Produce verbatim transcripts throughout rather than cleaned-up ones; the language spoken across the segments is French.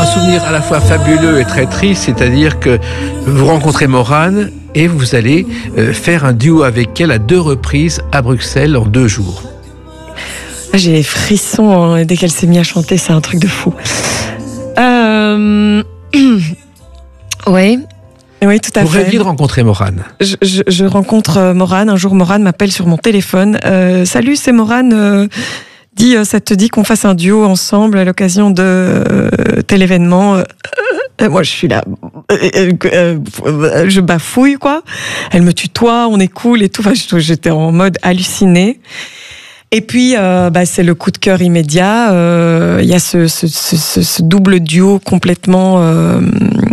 souvenir à la fois fabuleux et très triste, c'est-à-dire que vous rencontrez Morane et vous allez faire un duo avec elle à deux reprises à Bruxelles en deux jours. J'ai les frissons hein, dès qu'elle s'est mise à chanter, c'est un truc de fou. Euh... oui. Oui, tout à vous fait. Vous rêviez de rencontrer Morane. Je, je, je rencontre Morane. Un jour, Morane m'appelle sur mon téléphone. Euh, Salut, c'est Morane. Euh, dis, euh, ça te dit qu'on fasse un duo ensemble à l'occasion de euh, tel événement euh, euh, Moi, je suis là. Euh, euh, euh, je bafouille, quoi. Elle me tutoie, on est cool et tout. Enfin, j'étais en mode hallucinée. Et puis, euh, bah, c'est le coup de cœur immédiat. Il euh, y a ce, ce, ce, ce double duo complètement... Euh,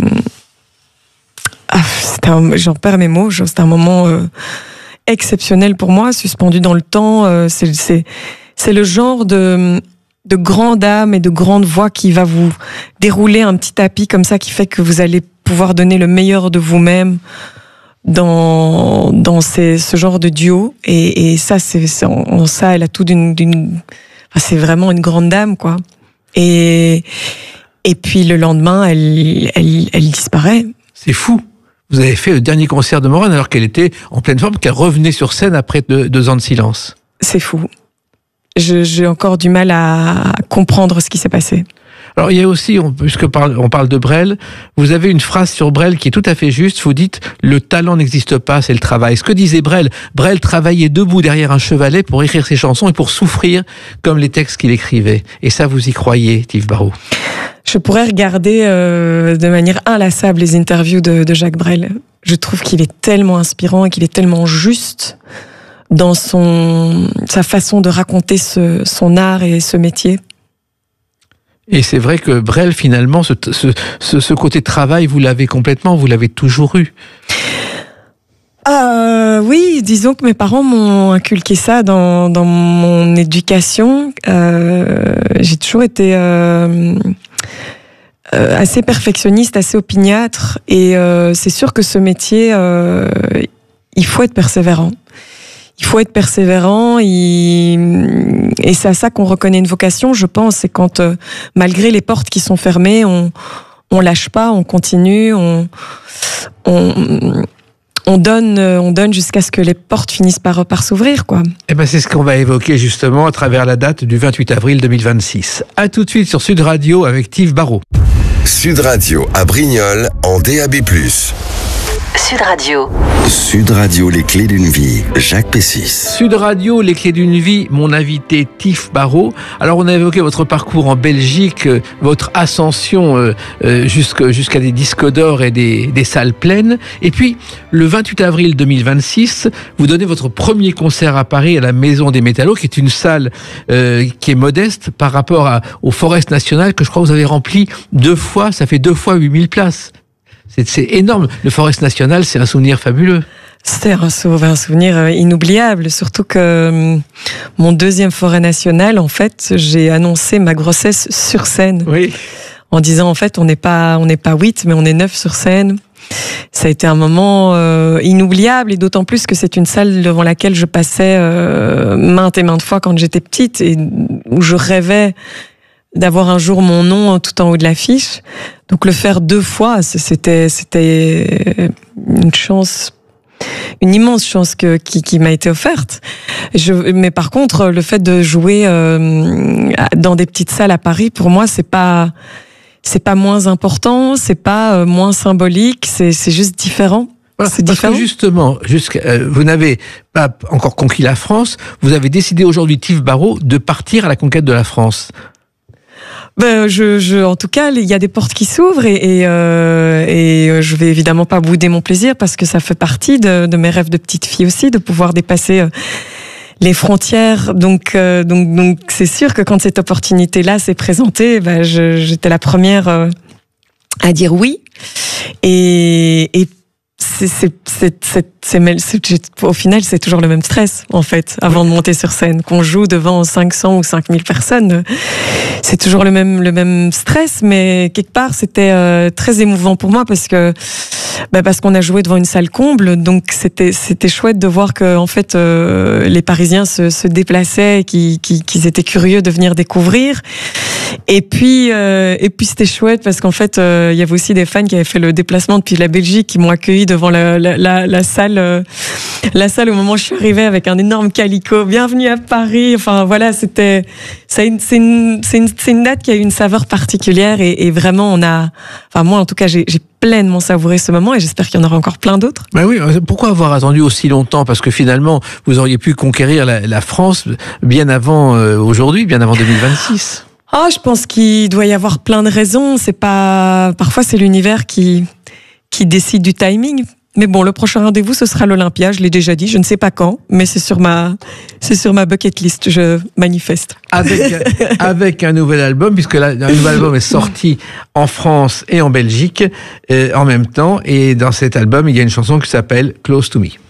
Ah, un, j'en perds mes mots. C'est un moment euh, exceptionnel pour moi, suspendu dans le temps. Euh, c'est, c'est, c'est le genre de, de grande âme et de grande voix qui va vous dérouler un petit tapis comme ça, qui fait que vous allez pouvoir donner le meilleur de vous-même dans, dans ces, ce genre de duo. Et, et ça, c'est, c'est en, en ça, elle a tout d'une, d'une, enfin, c'est vraiment une grande dame, quoi. Et, et puis le lendemain, elle, elle, elle disparaît. C'est fou. Vous avez fait le dernier concert de Morane alors qu'elle était en pleine forme, qu'elle revenait sur scène après deux, deux ans de silence. C'est fou. Je, j'ai encore du mal à comprendre ce qui s'est passé. Alors il y a aussi, on, puisque parle, on parle de Brel, vous avez une phrase sur Brel qui est tout à fait juste. Vous dites « Le talent n'existe pas, c'est le travail ». Ce que disait Brel, Brel travaillait debout derrière un chevalet pour écrire ses chansons et pour souffrir comme les textes qu'il écrivait. Et ça, vous y croyez, Tiv Barrault? Je pourrais regarder euh, de manière inlassable les interviews de, de Jacques Brel. Je trouve qu'il est tellement inspirant et qu'il est tellement juste dans son, sa façon de raconter ce, son art et ce métier. Et c'est vrai que Brel, finalement, ce, ce, ce, ce côté travail, vous l'avez complètement, vous l'avez toujours eu. Euh, oui, disons que mes parents m'ont inculqué ça dans, dans mon éducation. Euh, j'ai toujours été euh, euh, assez perfectionniste, assez opiniâtre. Et euh, c'est sûr que ce métier, euh, il faut être persévérant. Il faut être persévérant. Il... Et c'est à ça qu'on reconnaît une vocation, je pense. C'est quand, euh, malgré les portes qui sont fermées, on on lâche pas, on continue, on... on On donne, on donne jusqu'à ce que les portes finissent par, par s'ouvrir, quoi. Eh ben, c'est ce qu'on va évoquer justement à travers la date du vingt-huit avril deux mille vingt-six. À tout de suite sur Sud Radio avec Tiv Barrault. Sud Radio à Brignoles en D A B plus. Sud Radio. Sud Radio, les clés d'une vie. Jacques Pessis. Sud Radio, les clés d'une vie. Mon invité Tiv Barrault. Alors, on a évoqué votre parcours en Belgique, euh, votre ascension euh, euh, jusqu'à, jusqu'à des disques d'or et des, des salles pleines. Et puis, le vingt-huit avril deux mille vingt-six, vous donnez votre premier concert à Paris à la Maison des Métallos, qui est une salle euh, qui est modeste par rapport à, au Forest National, que je crois que vous avez rempli deux fois. Ça fait deux fois huit mille places. C'est, c'est énorme. Le Forest National, c'est un souvenir fabuleux. C'était un, un souvenir inoubliable, surtout que euh, mon deuxième Forêt National, en fait, j'ai annoncé ma grossesse sur scène. Oui. En disant, en fait, on n'est pas, on n'est pas huit, mais on est neuf sur scène. Ça a été un moment euh, inoubliable, et d'autant plus que c'est une salle devant laquelle je passais euh, maintes et maintes fois quand j'étais petite, et où je rêvais d'avoir un jour mon nom tout en haut de l'affiche. Donc le faire deux fois, c'était, c'était une chance, une immense chance que, qui, qui m'a été offerte. Je, mais par contre, le fait de jouer euh, dans des petites salles à Paris, pour moi, c'est pas, c'est pas moins important, c'est pas moins symbolique, c'est, c'est juste différent. Voilà, c'est parce différent. que justement, jusqu'à, euh, vous n'avez pas encore conquis la France, vous avez décidé aujourd'hui, Tiv Barrault, de partir à la conquête de la France. Ben, je, je, en tout cas, il y a des portes qui s'ouvrent et, et, euh, et je vais évidemment pas bouder mon plaisir parce que ça fait partie de, de mes rêves de petite fille aussi, de pouvoir dépasser euh, les frontières. Donc, euh, donc, donc, c'est sûr que quand cette opportunité-là s'est présentée, ben, je, j'étais la première euh, à dire oui. Et, et c'est, c'est, c'est, c'est, c'est, c'est, au final, c'est toujours le même stress, en fait, avant de monter sur scène. Qu'on joue devant cinq cents ou cinq mille personnes, c'est toujours le même, le même stress, mais quelque part, c'était euh, très émouvant pour moi parce que Bah parce qu'on a joué devant une salle comble, donc c'était c'était chouette de voir que en fait euh, les Parisiens se, se déplaçaient, qu'ils qui, qui étaient curieux de venir découvrir. Et puis euh, et puis c'était chouette parce qu'en fait euh, il y avait aussi des fans qui avaient fait le déplacement depuis la Belgique, qui m'ont accueilli devant la, la, la, la salle euh, la salle au moment où je suis arrivée avec un énorme calicot. Bienvenue à Paris. Enfin voilà, c'était c'est une c'est une c'est une, c'est une date qui a eu une saveur particulière et, et vraiment on a enfin moi en tout cas j'ai, j'ai pleinement savouré ce moment et j'espère qu'il y en aura encore plein d'autres. Ben oui, pourquoi avoir attendu aussi longtemps? Parce que finalement, vous auriez pu conquérir la, la France bien avant euh, aujourd'hui, bien avant deux mille vingt-six. Oh, je pense qu'il doit y avoir plein de raisons. C'est pas, parfois c'est l'univers qui, qui décide du timing. Mais bon, le prochain rendez-vous, ce sera l'Olympia. Je l'ai déjà dit. Je ne sais pas quand, mais c'est sur ma, c'est sur ma bucket list. Je manifeste. Avec, avec un nouvel album, puisque là, un nouvel album est sorti en France et en Belgique, euh, en même temps. Et dans cet album, il y a une chanson qui s'appelle Close to Me.